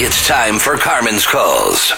It's time for Carmen's Calls.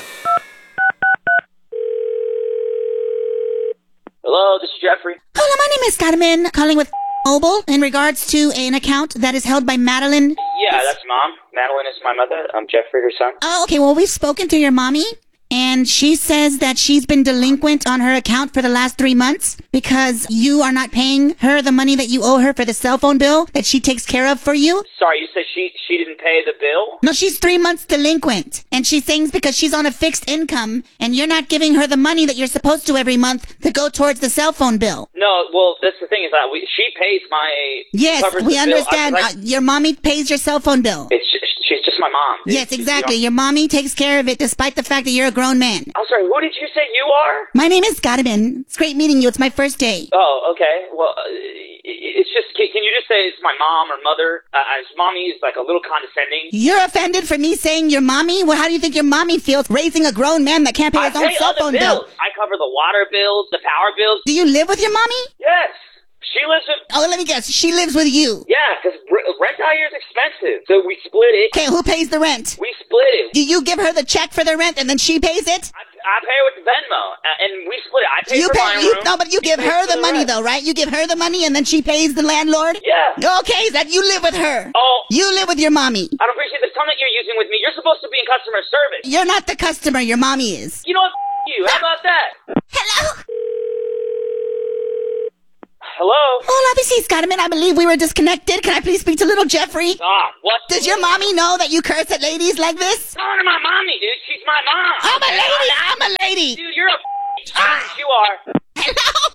Hello, this is Jeffrey. Hello, my name is Carmen, calling with Mobile in regards to an account that is held by Madeline. Yeah, that's Mom. Madeline is my mother. I'm Jeffrey, her son. Oh, okay. Well, we've spoken to your mommy, and she says that she's been delinquent on her account for the last 3 months because you are not paying her the money that you owe her for the cell phone bill that she takes care of for you. Sorry, you said she didn't pay the bill? No, she's 3 months delinquent, and she thinks because she's on a fixed income and you're not giving her the money that you're supposed to every month to go towards the cell phone bill. No, well, that's the thing is that she pays my... Yes, covers we the bill. understand. Your mommy pays your cell phone bill. She's just my mom. Yes, exactly. Your mommy takes care of it despite the fact that you're a grown man. I'm sorry, who did you say you are? My name is Carmen. It's great meeting you. It's my first day. Oh, okay. Well, it's just... Can you just say it's my mom or mother? As mommy is like a little condescending. You're offended for me saying your mommy? Well, how do you think your mommy feels raising a grown man that can't pay his own cell phone bill? I cover the water bills, the power bills. Do you live with your mommy? Yes. She lives with... Oh, let me guess. She lives with you. Yeah, because rent out here is expensive. So we split it. Okay, who pays the rent? We split it. Do you give her the check for the rent and then she pays it? I pay her with Venmo, and we split it. I pay for my room. No, but you give her the money, though, right? You give her the money and then she pays the landlord? Yeah. Okay, that you live with her. Oh. You live with your mommy. I don't appreciate the tone that you're using with me. You're supposed to be in customer service. You're not the customer. Your mommy is. You know what? You. How about that? Hello? Hello? Hola, this is Carmen. I believe we were disconnected. Can I please speak to little Jeffrey? What? Does your mommy know that you curse at ladies like this? Calling her my mommy, dude. She's my mom. I'm a lady. Dude, you're a You are. Hello?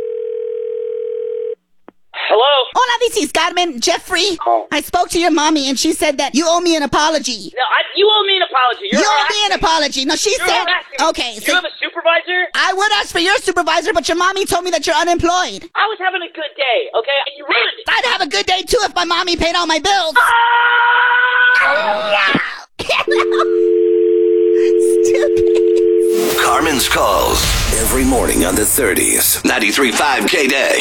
Hello? Hola, this is Carmen. Jeffrey. Oh. I spoke to your mommy and she said that you owe me an apology. No, you owe me an apology. You owe me an apology. No, she said... Okay, Do you have a supervisor? I would ask for your supervisor, but your mommy told me that you're unemployed. I was having a good day, okay? And you ruined it. I'd have a good day, too, if my mommy paid all my bills. Carmen's Calls. Every morning on the 30s. 93.5 K-Day.